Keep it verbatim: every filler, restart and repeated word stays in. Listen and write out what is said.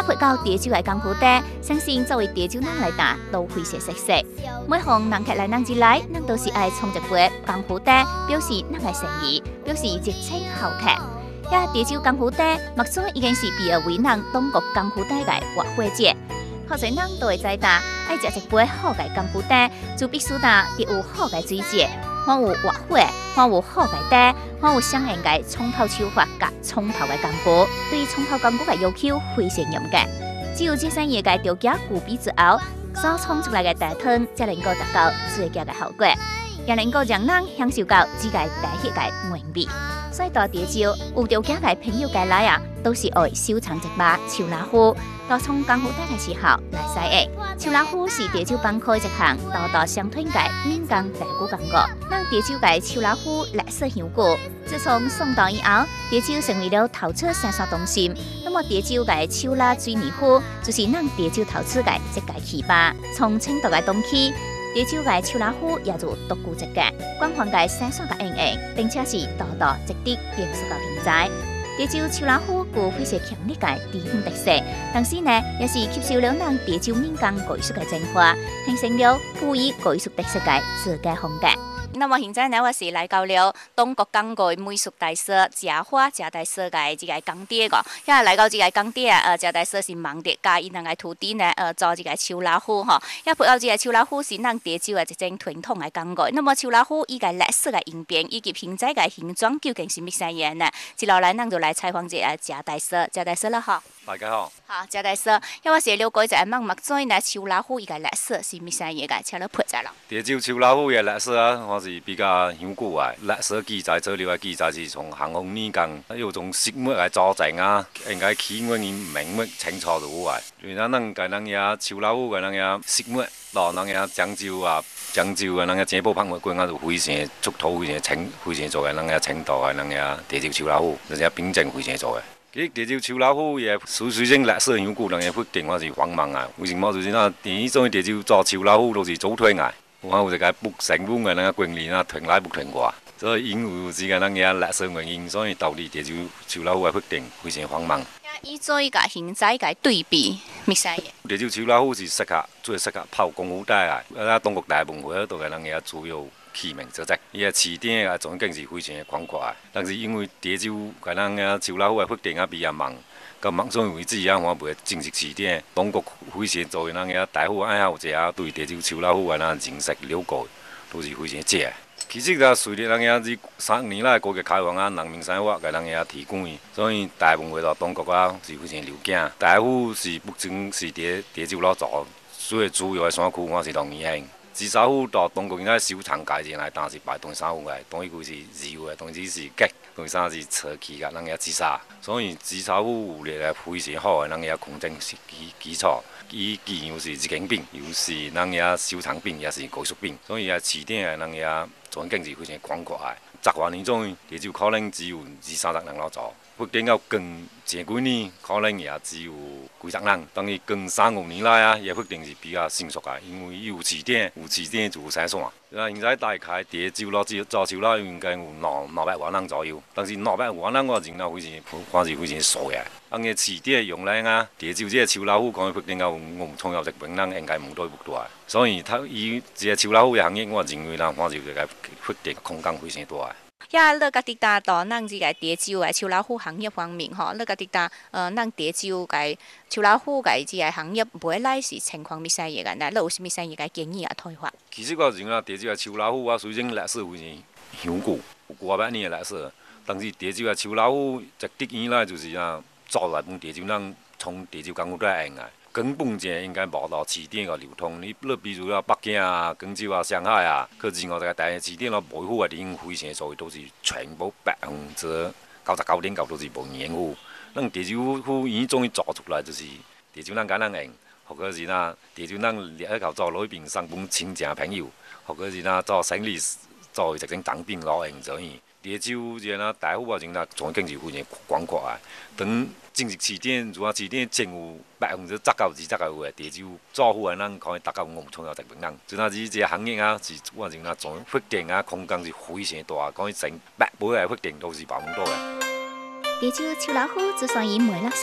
配到潮州的江湖地，相信作为潮州人来打都非常熟悉。每逢人客来人之来，咱都是爱冲一杯江湖地，表示咱的诚意，表示热情好客。呀，潮州江湖地，目前已经是被誉为咱中国江湖地的活火节。好侪人都会知道，爱食一杯好嘅江湖茶，就必须打得有好嘅水节，还有活火，还有好嘅茶，还有相应嘅冲泡手法甲冲泡嘅功夫。对冲泡功夫嘅要求非常严格，只有这三样嘅条件具备之后，所冲出来嘅茶汤才能够达到最佳嘅效果，也能够让人享受到自家茶叶嘅美味。所以到潮州有条件嘅朋友介来啊，都是爱收藏一把秋老虎。到从江湖茶嘅时候来使用。秋老虎是潮州帮科一项道道相推嘅民间茶具工具。咱潮州嘅秋老虎历史悠久，自从宋代以后，潮州成为了陶瓷生产中心。那么潮州嘅秋老水泥虎就是咱潮州陶瓷嘅一个起吧。从清代嘅东起。潮州嘅秋老虎也就独具一格，广泛嘅生产嘅应用，并且是道道值得艺术到现在。潮州秋老虎具非常强烈嘅地方特色，同时呢，也是吸收了咱潮州民间艺术嘅精华，形成了富于艺术特色嘅自家风格。那么现在呢，我是来到了中国工艺美术大师贾花贾大师嘅这个工地个，因为来到这个工地啊，呃，贾大师是忙着教伊人嘅徒弟呢，呃，做这个秋老虎吼，也配合这个秋老虎是咱潮州嘅一种传统嘅工艺。那么秋老虎伊个历史嘅演变以及现在嘅形状究竟是乜嘢样呢？接落来咱就来采访这个贾大师，贾大师啦，吼。 大家好。 好，贾大师，因为我是了解一下，问目前呢秋老虎伊个历史是乜嘢嘢嘅，请你配一下啦。 潮州秋老虎嘅历史啊，我是比较悠久啊。历史记载做了嘅记载是从咸丰年间，有种石木嘅组成啊，应该起源于明末清初就有啊。所以咱咱个咱遐秋老虎个咱遐石木，咯咱遐漳州啊，漳州个咱遐井埔拍卖馆啊，就非常出土非常清非常做嘅咱遐青岛嘅咱遐潮州秋老虎，而且品质非常做嘅。其实潮州秋老虎也虽虽然历史悠久，人嘅决定我是荒謬啊。为什么就是那第一种潮州做秋老虎都是组团啊，我有一个不成本嘅那个观念啊，团来不团外，所以因为这个咱嘅历史原因，所以导致潮州秋老虎嘅决定非常荒谬。 以做一个现在嘅对比，咩使嘢？ 潮州秋老虎是适合最适合泡功夫茶啊，啊，中国大部分都係咱嘅主要器皿所在，伊个市点啊，总景是非常广阔啊。但是因为潮州个咱个秋老虎个发展啊比较慢，到目前为止啊，我袂正式市点，中国非常作为咱个大户爱好者啊，对潮州秋老虎个咱认识了解都是非常正。其实啊，随着咱个这三年来改革开放啊，人民生活个咱个提供，所以大部分到中国啊是非常了解。大户是目前是伫潮州路做，所以主要个山区我是同意行。紫砂壶到中国现在收藏界进来，但是摆东山壶个，当一句是油个，当时是吉，当三是瓷器个，咱个紫砂，所以紫砂壶有咧个非常好个，咱个空间是基基础。伊既又是纪念品，又是咱个收藏品，也是艺术品，所以啊，市点个咱个环境是非常广阔个。十万年中，潮州可能只有二三十人来做。发展到近前几年，可能也只有几十人。等于近三五年来啊，也发展是比较迅速啊，因为有起点，有起点就有生产。啊，现在大概潮州咯，只早秋啦，应该有两两百万人左右。但是两百万人我认到非常，看是非常少嘅。咁嘅起点用量啊，潮州这个秋老虎讲发展到有创造力，本人应该唔多不大。所以，他以这个秋老虎嘅行业，我认为啦，看是个发展空间非常大。 呀，你家己打到咱这个潮州嘅秋老虎行业方面吼，你家己打呃，咱潮州嘅秋老虎嘅这个行业未来是情况咩生嘢嘅？那你有啥物生嘢嘅建议啊？推法？ 其实我认为潮州嘅秋老虎啊，虽然历史非常悠久，有过百年嘅历史，但是潮州嘅秋老虎一直以来就是啊，做来本潮州人从潮州江湖来用嘅。根本上应该无到市点个流通，你你比如啊北京啊、广州啊、上海啊，去另外一个大个市点咯，维护个地方非常所以都是全部百分之九十九点九都是无严护。咱潮州府已经终于做出来，就是潮州人敢人用，或者是呐潮州人立喺度做裏邊上本親戚朋友，或者是呐做生意做一種當兵攞用所以。潮州这呐大户啊，真呐环境是非常广阔啊。等正式市点，如果市点真有百分之十到二十个有诶，潮州做户啊，咱可以达到五创造值本人。就那是这个行业啊，是我认呐从发展啊空间是非常大，讲成百倍诶发展都是百分多诶。 潮州秋老虎之所以卖落